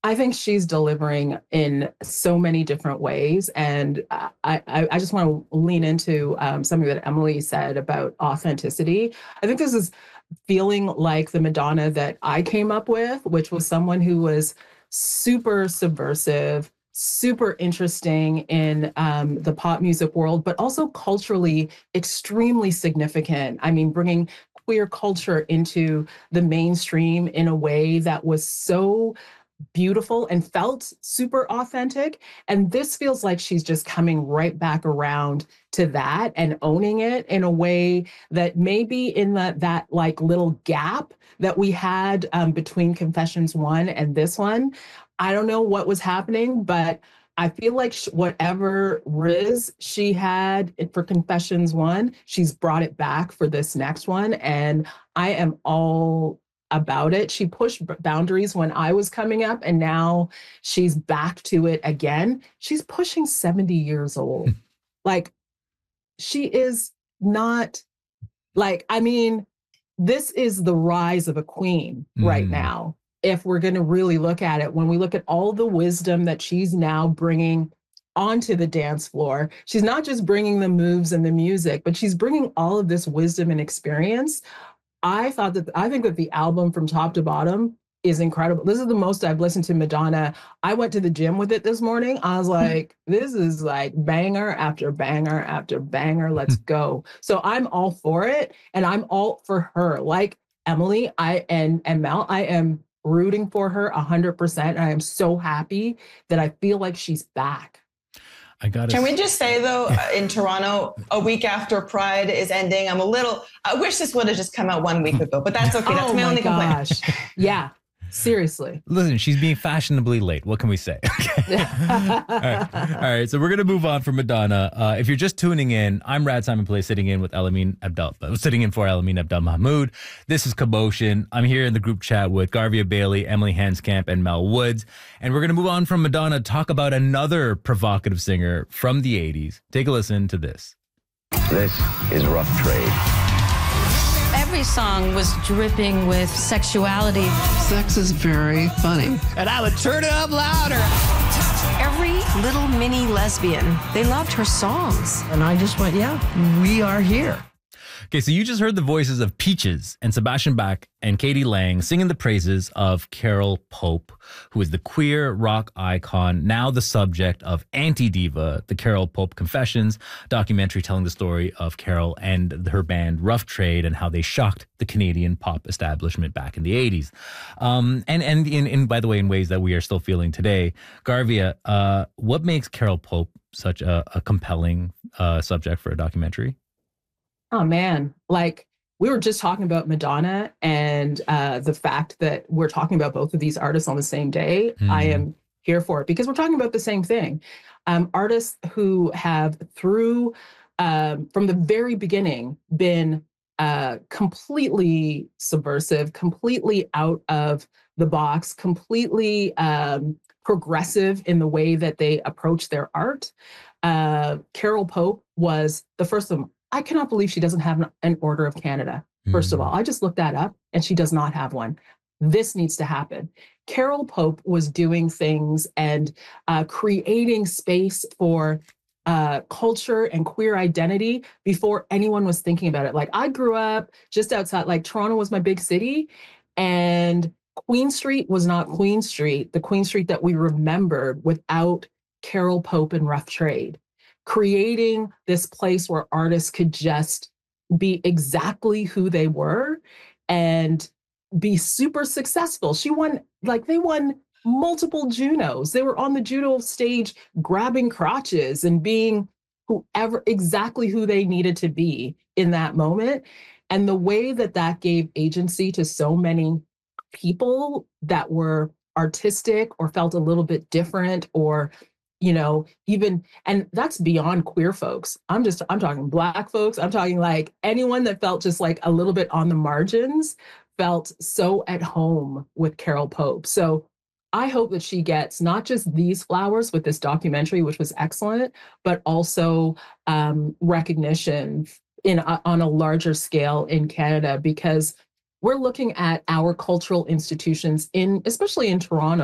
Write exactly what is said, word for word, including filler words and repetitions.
I think she's delivering in so many different ways. And I, I, I just want to lean into um, something that Emily said about authenticity. I think this is feeling like the Madonna that I came up with, which was someone who was super subversive, super interesting in um, the pop music world, but also culturally extremely significant. I mean, bringing queer culture into the mainstream in a way that was so beautiful and felt super authentic. And this feels like she's just coming right back around to that and owning it in a way that maybe in that that like little gap that we had um, between Confessions one and this one, I don't know what was happening, but I feel like sh- whatever Riz she had for Confessions one, she's brought it back for this next one. And I am all about it. She pushed boundaries when I was coming up, and now she's back to it again. She's pushing seventy years old. Like, she is not like, I mean, this is the rise of a queen right Mm. now. If we're going to really look at it, when we look at all the wisdom that she's now bringing onto the dance floor, she's not just bringing the moves and the music, but she's bringing all of this wisdom and experience. I thought that I think that the album from top to bottom is incredible. This is the most I've listened to Madonna. I went to the gym with it this morning. I was like, this is like banger after banger after banger. Let's go. So I'm all for it. And I'm all for her. Like Emily, I and, and Mel, I am rooting for her one hundred percent. And I am so happy that I feel like she's back. I got Can we just say, though, in Toronto, a week after Pride is ending, I'm a little, I wish this would have just come out one week ago, but that's okay. That's oh my, my only gosh. complaint. Yeah. Seriously. Listen, she's being fashionably late. What can we say? Okay. All right. All right. So we're going to move on from Madonna. Uh, if you're just tuning in, I'm Rad Simon Play, sitting in with Elamine Abdel, uh, sitting in for Elamine Abdel Mahmoud. This is Commotion. I'm here in the group chat with Garvia Bailey, Emily Hanscamp, and Mel Woods. And we're going to move on from Madonna, talk about another provocative singer from the eighties. Take a listen to this. This is Rough Trade. Every song was dripping with sexuality. Sex is very funny. And I would turn it up louder. Every little mini lesbian, they loved her songs. And I just went, yeah, we are here. Okay, so you just heard the voices of Peaches and Sebastian Bach and Katie Lang singing the praises of Carol Pope, who is the queer rock icon, now the subject of Anti-Diva, the Carol Pope Confessions documentary telling the story of Carol and her band Rough Trade and how they shocked the Canadian pop establishment back in the eighties. Um, and and in, in by the way, in ways that we are still feeling today. Garvia, uh, what makes Carol Pope such a, a compelling uh, subject for a documentary? Oh man, like we were just talking about Madonna and uh, the fact that we're talking about both of these artists on the same day. Mm. I am here for it because we're talking about the same thing. Um, artists who have through, um, from the very beginning, been uh, completely subversive, completely out of the box, completely um, progressive in the way that they approach their art. Uh, Carol Pope was the first of them. I cannot believe she doesn't have an Order of Canada, first mm. of all. I just looked that up and she does not have one. This needs to happen. Carol Pope was doing things and uh, creating space for uh, culture and queer identity before anyone was thinking about it. Like I grew up just outside, like Toronto was my big city, and Queen Street was not Queen Street, the Queen Street that we remembered without Carol Pope and Rough Trade. Creating this place where artists could just be exactly who they were and be super successful. She won, like they won multiple Junos. They were on the Juno stage grabbing crotches and being whoever, exactly who they needed to be in that moment. And the way that that gave agency to so many people that were artistic or felt a little bit different or you know, even, and that's beyond queer folks. I'm just, I'm talking Black folks. I'm talking like anyone that felt just like a little bit on the margins felt so at home with Carol Pope. So I hope that she gets not just these flowers with this documentary, which was excellent, but also um, recognition in uh, on a larger scale in Canada, because we're looking at our cultural institutions in, especially in Toronto,